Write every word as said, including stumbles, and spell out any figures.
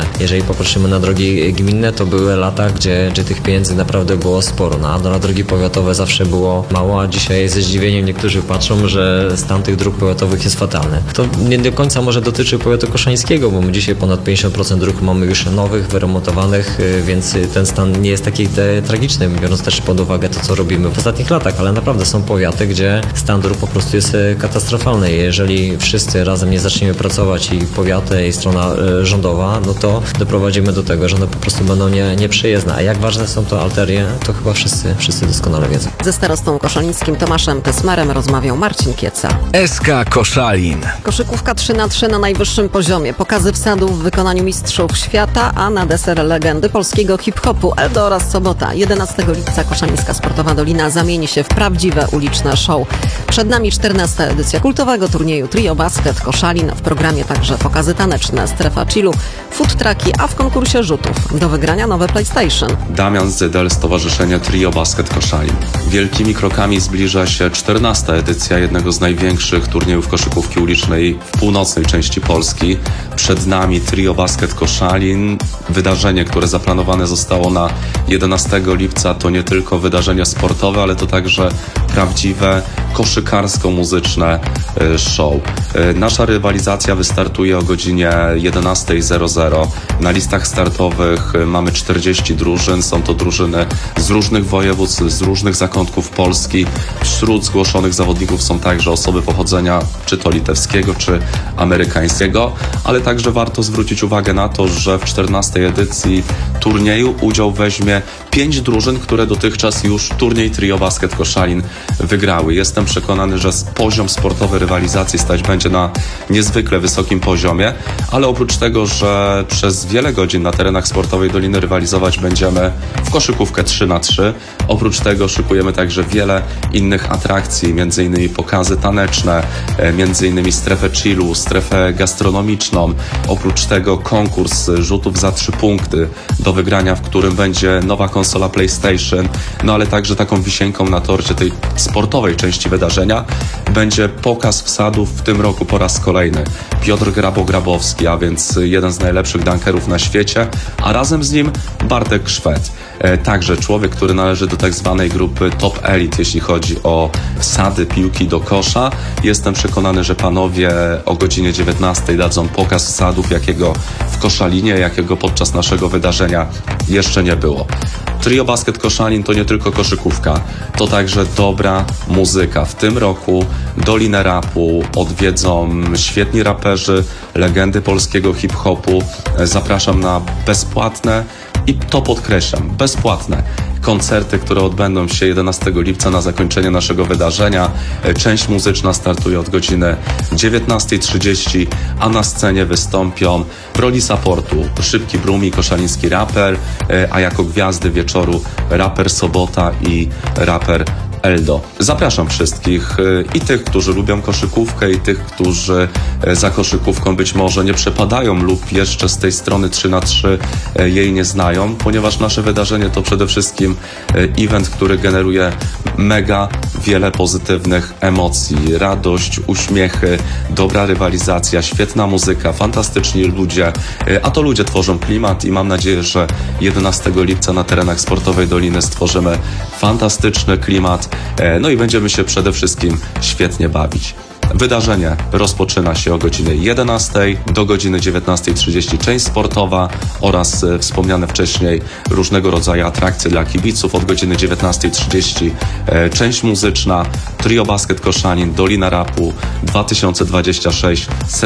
Jeżeli popatrzymy na drogi gminne, to były lata, gdzie, gdzie tych pieniędzy naprawdę było sporo. No, a na drogi powiatowe zawsze było mało, a dzisiaj ze zdziwieniem niektórzy patrzą, że stan tych dróg powiatowych jest fatalny. To nie do końca może dotyczy powiatu koszalińskiego, bo my dzisiaj ponad pięćdziesiąt procent dróg mamy już nowych, wyremontowanych, więc ten stan nie jest taki te, tragiczny, biorąc też pod uwagę to, co robimy w ostatnich latach, ale naprawdę są powiaty, gdzie stan dróg po prostu jest katastrofalny. Jeżeli wszyscy razem nie zaczniemy pracować, i powiaty, i strona rządowa, no to doprowadzimy do tego, że one po prostu będą nie, nieprzejezdne. A jak ważne są to arterie, to chyba wszyscy, wszyscy doskonale wiedzą. Ze starostą koszalińskim Tomaszem Tesmerem rozmawiał Marcin Kieca. S K Koszalin. Koszykówka trzy na trzy na najwyższym poziomie. Pokazy wsadów w wykonaniu mistrzów świata, a na deser legendy polskiego hip-hopu Eldo oraz Sobota. jedenastego lipca Koszalińska Sportowa Dolina zamieni się w prawdziwe uliczne show. Przed nami czternasta edycja kultowego turnieju Trio Basket Koszalin. W programie także pokazy taneczne, strefa chillu, food trucki, a w konkursie rzutów do wygrania nowe PlayStation. Damian Zydel, Stowarzyszenie Trio Basket Koszalin. Wielkimi krokami zbliża się czternasta edycja jednego z największych turniejów koszykówki ulicznej w północnej części Polski. Przed nami Trio Basket Koszalin. Wydarzenie, które zaplanowane zostało na jedenastego lipca, to nie tylko wydarzenia sportowe, ale to także prawdziwe koszykarsko-muzyczne show. Nasza rywalizacja wystartuje o godzinie jedenasta zero zero. Na listach startowych mamy czterdzieści drużyn. Są to drużyny z różnych województw, z różnych zakątków Polski. Wśród zgłoszonych zawodników są także osoby pochodzenia czy to litewskiego, czy amerykańskiego, ale także warto zwrócić uwagę na to, że w czternastej edycji turnieju udział weźmie pięć drużyn, które dotychczas już turniej Trio Basket Koszalin wygrały. Jestem przekonany, że poziom sportowy rywalizacji stać będzie na niezwykle wysokim poziomie, ale oprócz tego, że przez wiele godzin na terenach sportowej Doliny rywalizować będziemy w koszykówkę trzy na trzy, oprócz tego szykujemy także wiele innych atrakcji, między innymi pokazy taneczne, między innymi strefę chillu, strefę gastronomiczną, oprócz tego konkurs rzutów za trzy punkty do wygrania, w którym będzie nowa konsola PlayStation, no ale także taką wisienką na torcie tej sportowej części wydarzenia będzie pokaz wsadów w tym roku po raz kolejny. Piotr Grabo-Grabowski, a więc jeden z najlepszych dunkerów na świecie, a razem z nim Bartek Szwed. Także człowiek, który należy do tak zwanej grupy Top Elite, jeśli chodzi o wsady piłki do kosza. Jestem przekonany, że panowie o godzinie dziewiętnastej dadzą pokaz wsadów, jakiego w Koszalinie, jakiego podczas naszego wydarzenia jeszcze nie było. Trio Basket Koszalin to nie tylko koszykówka, to także dobra muzyka. W tym roku Dolinę Rapu odwiedzą świetni raperzy, legendy polskiego hip-hopu. Zapraszam na bezpłatne i to podkreślam, bezpłatne koncerty, które odbędą się jedenastego lipca na zakończenie naszego wydarzenia. Część muzyczna startuje od godziny dziewiętnasta trzydzieści, a na scenie wystąpią w roli supportu Szybki Brumi, koszaliński raper, a jako gwiazdy wieczoru raper Sobota i raper Eldo. Zapraszam wszystkich, i tych, którzy lubią koszykówkę, i tych, którzy za koszykówką być może nie przepadają lub jeszcze z tej strony trzy na trzy jej nie znają, ponieważ nasze wydarzenie to przede wszystkim event, który generuje mega wiele pozytywnych emocji, radość, uśmiechy, dobra rywalizacja, świetna muzyka, fantastyczni ludzie, a to ludzie tworzą klimat i mam nadzieję, że jedenastego lipca na terenach Sportowej Doliny stworzymy fantastyczny klimat, no i będziemy się przede wszystkim świetnie bawić. Wydarzenie rozpoczyna się o godzinie jedenastej do godziny dziewiętnasta trzydzieści, część sportowa oraz e, wspomniane wcześniej różnego rodzaju atrakcje dla kibiców. Od godziny dziewiętnasta trzydzieści e, część muzyczna, Trio Basket Koszalin, Dolina Rapu dwa tysiące dwudziesty szósty.